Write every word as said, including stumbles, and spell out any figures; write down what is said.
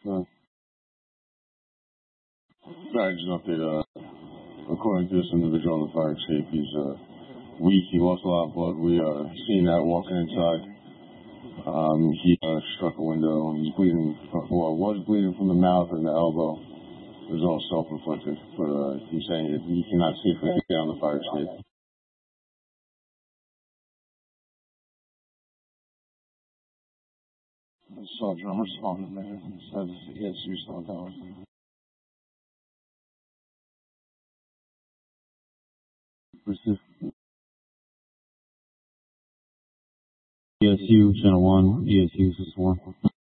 Uh, sorry, just an update. Uh, according to this individual on the fire escape, he's uh, weak. He lost a lot of blood. We uh, seen that walking inside. Um, he uh, struck a window. He's bleeding. Well, was bleeding from the mouth and the elbow. It was all self-inflicted. But uh, he's saying that he cannot safely get down the fire escape. I saw a drummer responded there and said he had suicide powers. E S U Channel One, E S U System One.